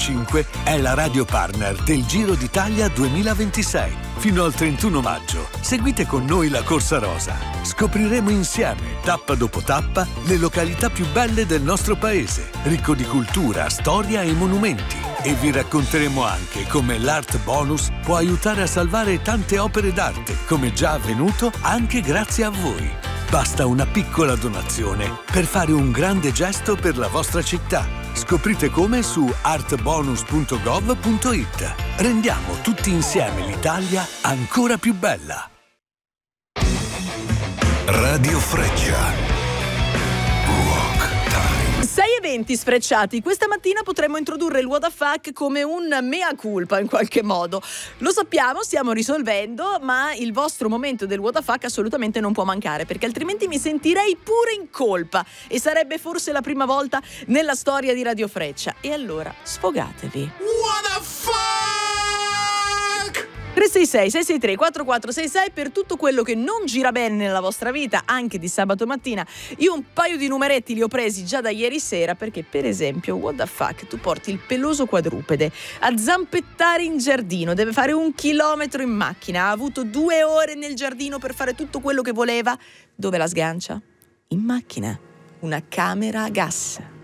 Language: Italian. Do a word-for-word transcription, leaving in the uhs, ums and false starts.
cinque è la radio partner del Giro d'Italia duemilaventisei. Fino al trentuno maggio, seguite con noi la Corsa Rosa. Scopriremo insieme, tappa dopo tappa, le località più belle del nostro paese, ricco di cultura, storia e monumenti. E vi racconteremo anche come l'Art Bonus può aiutare a salvare tante opere d'arte, come già avvenuto anche grazie a voi. Basta una piccola donazione per fare un grande gesto per la vostra città. Scoprite come su artbonus punto gov punto it. Rendiamo tutti insieme l'Italia ancora più bella. Radio Freccia. sei e venti sfrecciati. Questa mattina potremmo introdurre il What the Fuck come un mea culpa in qualche modo. Lo sappiamo, stiamo risolvendo, ma il vostro momento del What the Fuck assolutamente non può mancare, perché altrimenti mi sentirei pure in colpa e sarebbe forse la prima volta nella storia di Radio Freccia. E allora sfogatevi. What the fuck? tre sei sei sei sei tre quattro quattro sei sei per tutto quello che non gira bene nella vostra vita, anche di sabato mattina. Io un paio di numeretti li ho presi già da ieri sera, perché per esempio, what the fuck, tu porti il peloso quadrupede a zampettare in giardino, deve fare un chilometro in macchina, ha avuto due ore nel giardino per fare tutto quello che voleva. Dove la sgancia? In macchina, una camera a gas.